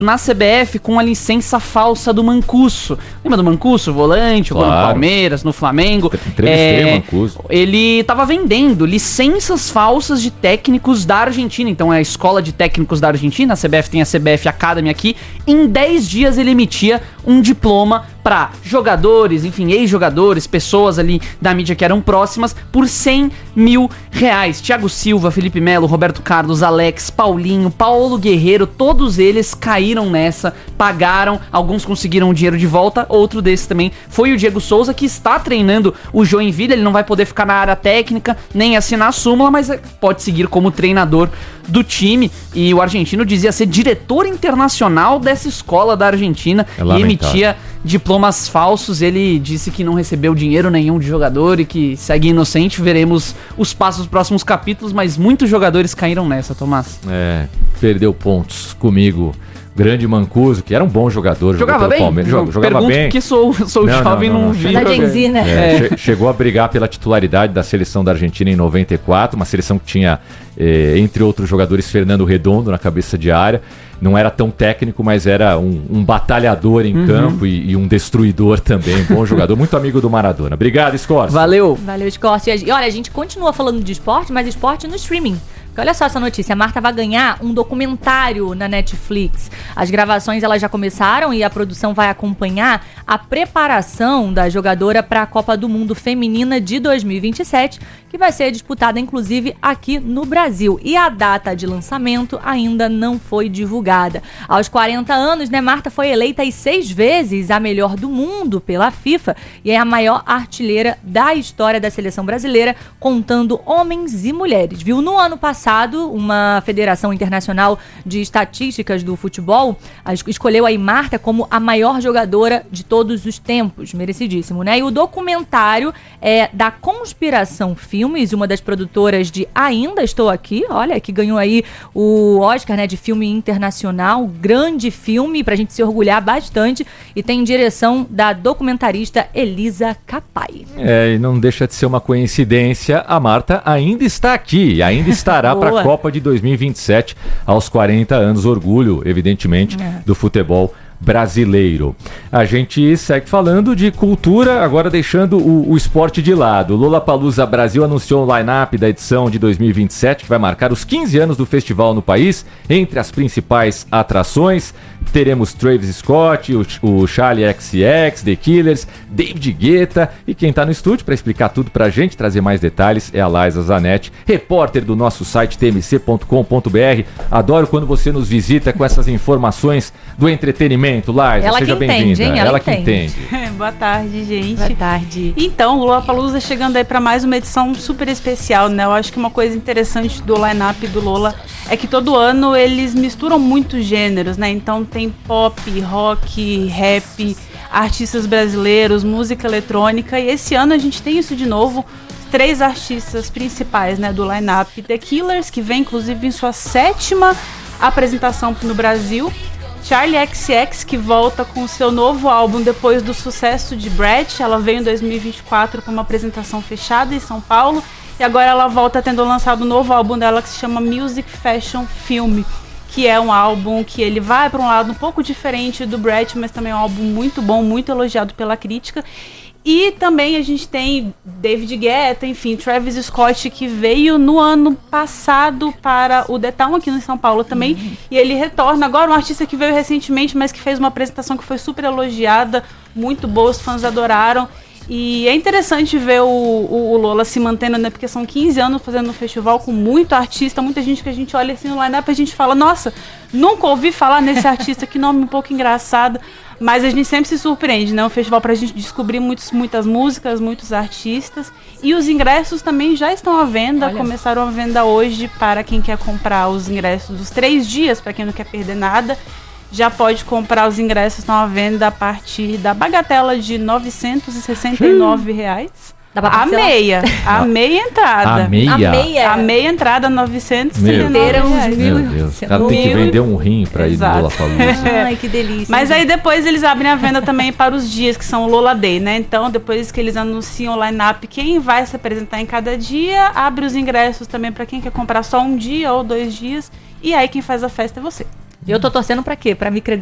na CBF com a licença falsa do Mancuso. Lembra do Mancuso, volante, jogou no Palmeiras, no Flamengo? Entrevistei o Mancuso. Ele tava vendendo licenças falsas de técnicos da Argentina. Então é a escola de técnicos da Argentina, a CBF tem a CBF Academy aqui. Em 10 dias ele emitia um diploma para jogadores, enfim, ex-jogadores, pessoas ali da mídia que eram próximas, por R$100 mil. Thiago Silva, Felipe Melo, Roberto Carlos, Alex, Paulinho, Paulo Guerreiro, todos eles caíram nessa, pagaram, alguns conseguiram o dinheiro de volta, outro desses também foi o Diego Souza, que está treinando o Joinville. Ele não vai poder ficar na área técnica, nem assinar a súmula, mas pode seguir como treinador do time. E o argentino dizia ser diretor internacional dessa escola da Argentina e emitia diplomas falsos. Ele disse que não recebeu dinheiro nenhum de jogador e que segue inocente. Veremos os passos dos próximos capítulos, mas muitos jogadores caíram nessa, Tomás. Perdeu pontos comigo. Grande Mancuso, que era um bom jogador. Jogava bem? Jogava bem. Porque sou jovem, não vi. Da Gen Z, né? Chegou a brigar pela titularidade da seleção da Argentina em 94, uma seleção que tinha, entre outros jogadores, Fernando Redondo na cabeça de área. Não era tão técnico, mas era um batalhador em campo e um destruidor também, bom jogador, muito amigo do Maradona. Obrigado, Scorsi. Valeu, Scorsi. E olha, a gente continua falando de esporte, mas esporte no streaming. Porque olha só essa notícia, a Marta vai ganhar um documentário na Netflix. As gravações elas já começaram e a produção vai acompanhar a preparação da jogadora para a Copa do Mundo Feminina de 2027, que vai ser disputada inclusive aqui no Brasil. E a data de lançamento ainda não foi divulgada. Aos 40 anos, né, Marta foi eleita 6 vezes a melhor do mundo pela FIFA e é a maior artilheira da história da seleção brasileira, contando homens e mulheres, viu? No ano passado, uma Federação Internacional de Estatísticas do Futebol escolheu a Marta como a maior jogadora de todos os tempos, merecidíssimo, né? E o documentário é da Conspiração Filmes, uma das produtoras de Ainda Estou Aqui, olha, que ganhou aí o Oscar, né, de filme internacional, grande filme pra gente se orgulhar bastante, e tem direção da documentarista Elisa Capai. E não deixa de ser uma coincidência, a Marta ainda está aqui, ainda estará para a Copa de 2027 aos 40 anos, orgulho, evidentemente, do futebol brasileiro. A gente segue falando de cultura, agora deixando o esporte de lado. O Lollapalooza Brasil anunciou o line-up da edição de 2027, que vai marcar os 15 anos do festival no país. Entre as principais atrações, teremos Travis Scott, o Charli XCX, The Killers, David Guetta, e quem está no estúdio para explicar tudo pra gente, trazer mais detalhes, é a Laisa Zanetti, repórter do nosso site tmc.com.br. Adoro quando você nos visita com essas informações do entretenimento. Laisa, seja bem-vinda. Ela que entende. Boa tarde, gente. Boa tarde. Então, o Lollapalooza chegando aí para mais uma edição super especial, né? Eu acho que uma coisa interessante do line-up do Lolla é que todo ano eles misturam muitos gêneros, né? Então tem pop, rock, rap, artistas brasileiros, música eletrônica, e esse ano a gente tem isso de novo. 3 artistas principais, né, do line-up: The Killers, que vem inclusive em sua 7ª apresentação no Brasil; Charli XCX, que volta com o seu novo álbum depois do sucesso de Brat. Ela veio em 2024 com uma apresentação fechada em São Paulo, e agora ela volta tendo lançado um novo álbum dela que se chama Music Fashion Film, que é um álbum que ele vai para um lado um pouco diferente do Brat, mas também é um álbum muito bom, muito elogiado pela crítica. E também a gente tem David Guetta, enfim, Travis Scott, que veio no ano passado para o The Town aqui em São Paulo também, e ele retorna agora, um artista que veio recentemente, mas que fez uma apresentação que foi super elogiada, muito boa, os fãs adoraram. E é interessante ver o Lolla se mantendo, né? Porque são 15 anos fazendo um festival com muito artista, muita gente que a gente olha assim no line-up e a gente fala, nossa, nunca ouvi falar nesse artista, que nome um pouco engraçado. Mas a gente sempre se surpreende, né? Um festival pra gente descobrir muitas músicas, muitos artistas. E os ingressos também já estão à venda, começaram a venda hoje para quem quer comprar os ingressos dos 3 dias, para quem não quer perder nada. Já pode comprar os ingressos, estão à venda a partir da bagatela de R$ 969. A meia entrada. A meia entrada, 969. Meu Deus, o cara tem que vender um rim pra ir no Lollapalooza. Ai, que delícia. Mas aí depois eles abrem a venda também para os dias, que são o Lolla Day, né? Então, depois que eles anunciam o line-up, quem vai se apresentar em cada dia, abre os ingressos também para quem quer comprar só um dia ou 2 dias. E aí quem faz a festa é você. Eu tô torcendo pra quê? Pra me